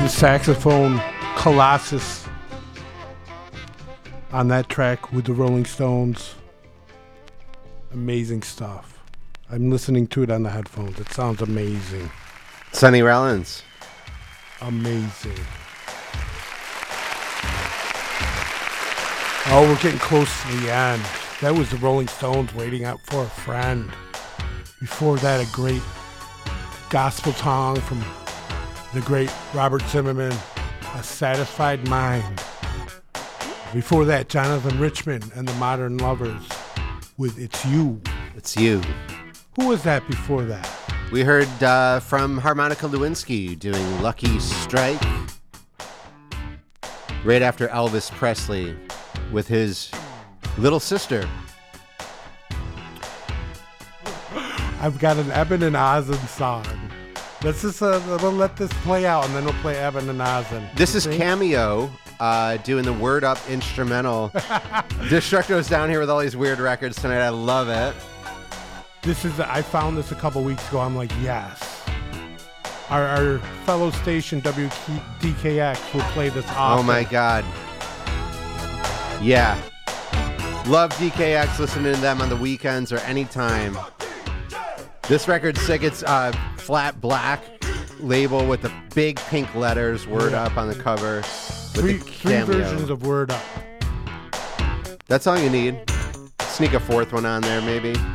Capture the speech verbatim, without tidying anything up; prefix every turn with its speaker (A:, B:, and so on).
A: The saxophone colossus on that track with the Rolling Stones. Amazing stuff. I'm listening to it on the headphones. It sounds amazing.
B: Sonny Rollins.
A: Amazing. Oh, we're getting close to the end. That was the Rolling Stones, Waiting Out for a Friend. Before that, a great gospel song from the great Robert Zimmerman, A Satisfied Mind. Before that, Jonathan Richman and the Modern Lovers with It's You.
B: It's You.
A: Who was that before that?
B: We heard uh, from Harmonica Lewinsky doing Lucky Strike. Right after Elvis Presley with his little sister.
A: I've got an Eben and Ozzen song. Let's just uh, we'll let this play out, and then we'll play Eben and Ozzen.
B: This is Cameo uh, doing the Word Up instrumental. Destructo's down here with all these weird records tonight. I love it.
A: This is I found this a couple weeks ago. I'm like, yes. Our, our fellow station W D K X will play this often.
B: Oh my God. Yeah. Love D K X, listening to them on the weekends or anytime. This record's sick. It's uh, flat black label with the big pink letters, Word
A: yeah.
B: Up on the cover. With
A: Three,
B: the
A: three
B: cameo.
A: versions of Word Up.
B: That's all you need. Sneak a fourth one on there, maybe.